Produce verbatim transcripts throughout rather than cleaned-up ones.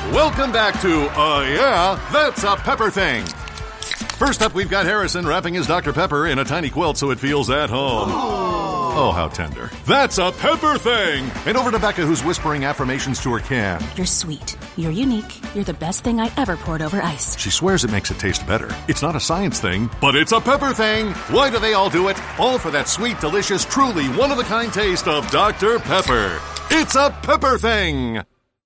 Welcome back to, uh, yeah, That's a Pepper Thing. First up, we've got Harrison wrapping his Doctor Pepper in a tiny quilt so it feels at home. Oh, how tender. That's a Pepper Thing! And over to Becca, who's whispering affirmations to her can. You're sweet. You're unique. You're the best thing I ever poured over ice. She swears it makes it taste better. It's not a science thing, but it's a Pepper Thing! Why do they all do it? All for that sweet, delicious, truly one-of-a-kind taste of Doctor Pepper. It's a Pepper Thing!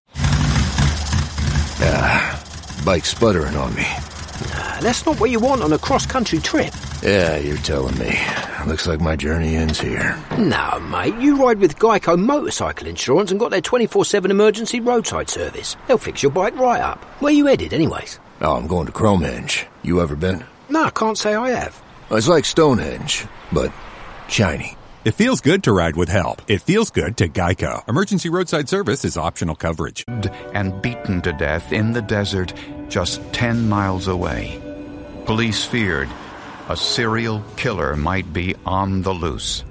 Ah, bike's sputtering on me. Nah, that's not what you want on a cross-country trip. Yeah, you're telling me. Looks like my journey ends here. No, mate, you ride with Geico Motorcycle Insurance and got their twenty-four seven emergency roadside service. They'll fix your bike right up. Where you headed, anyways? Oh, I'm going to Cromehenge. You ever been? No, I can't say I have. It's like Stonehenge, but shiny. It feels good to ride with help. It feels good to Geico. Emergency roadside service is optional coverage. And beaten to death in the desert just ten miles away. Police feared a serial killer might be on the loose.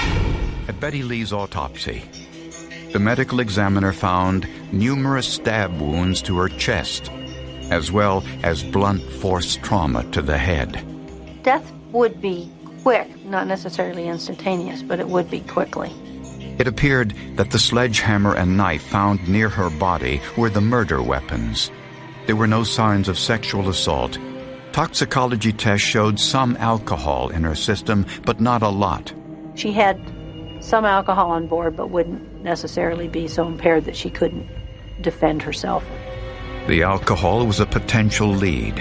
At Betty Lee's autopsy, the medical examiner found numerous stab wounds to her chest, as well as blunt force trauma to the head. Death would be quick, not necessarily instantaneous, but it would be quickly. It appeared that the sledgehammer and knife found near her body were the murder weapons. There were no signs of sexual assault. Toxicology tests showed some alcohol in her system, but not a lot. She had some alcohol on board, but wouldn't necessarily be so impaired that she couldn't defend herself. The alcohol was a potential lead.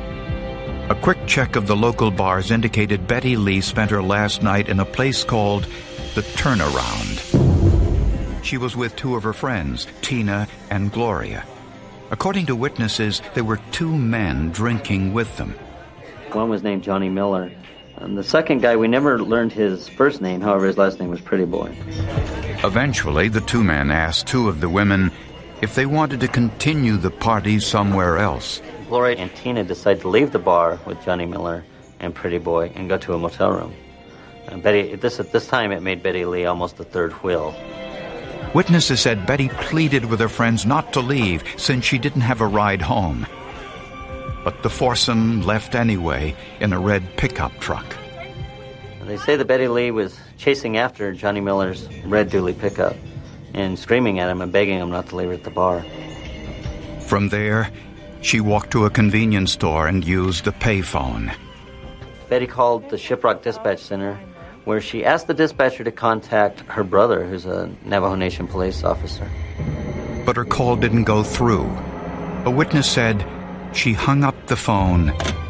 A quick check of the local bars indicated Betty Lee spent her last night in a place called The Turnaround. She was with two of her friends, Tina and Gloria. According to witnesses, there were two men drinking with them. One was named Johnny Miller. And the second guy, we never learned his first name, however, his last name was Pretty Boy. Eventually, the two men asked two of the women if they wanted to continue the party somewhere else. Gloria and Tina decided to leave the bar with Johnny Miller and Pretty Boy and go to a motel room. And Betty, this, at this time, it made Betty Lee almost the third wheel. Witnesses said Betty pleaded with her friends not to leave since she didn't have a ride home. But the foursome left anyway in a red pickup truck. They say that Betty Lee was chasing after Johnny Miller's red dually pickup and screaming at him and begging him not to leave her at the bar. From there, she walked to a convenience store and used a payphone. Betty called the Shiprock Dispatch Center, where she asked the dispatcher to contact her brother, who's a Navajo Nation police officer. But her call didn't go through. A witness said she hung up the phone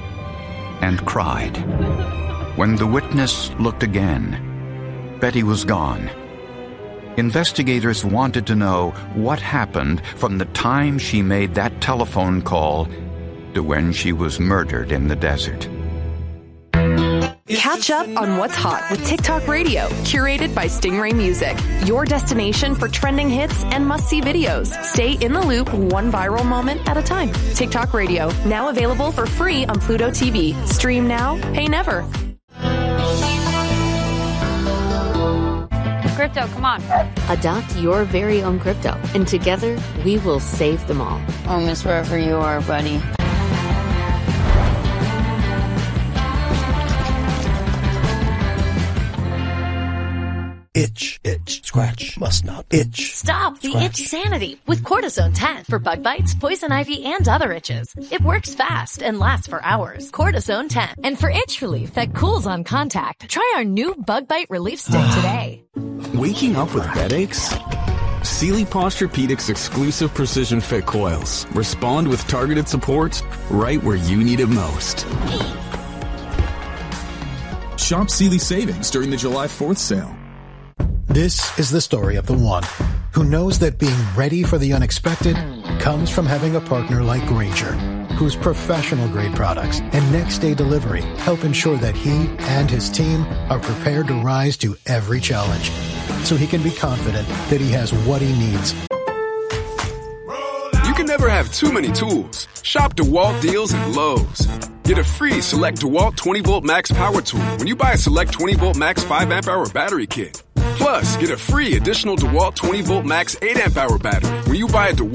and cried. When the witness looked again, Betty was gone. Investigators wanted to know what happened from the time she made that telephone call to when she was murdered in the desert. Catch up on what's hot with TikTok Radio, curated by Stingray Music. Your destination for trending hits and must-see videos. Stay in the loop one viral moment at a time. TikTok Radio, now available for free on Pluto T V. Stream now, pay never. Crypto, come on. Adopt your very own crypto, and together we will save them all. Oh, miss wherever you are, buddy. Itch, itch, scratch, must not itch. Stop the scratch. itch sanity with Cortisone ten for bug bites, poison ivy, and other itches. It works fast and lasts for hours. Cortisone ten. And for itch relief that cools on contact, try our new bug bite relief stick today. Waking up with headaches? Sealy Posturepedics exclusive precision fit coils respond with targeted support right where you need it most. Shop Sealy savings during the July fourth sale. This is the story of the one who knows that being ready for the unexpected comes from having a partner like Grainger, whose professional-grade products and next-day delivery help ensure that he and his team are prepared to rise to every challenge, so he can be confident that he has what he needs. You can never have too many tools. Shop DeWalt deals at Lowe's. Get a free Select DeWalt twenty volt Max Power Tool when you buy a Select twenty volt Max five amp hour battery kit. Plus, get a free additional DeWalt twenty volt Max eight amp hour battery when you buy a DeWalt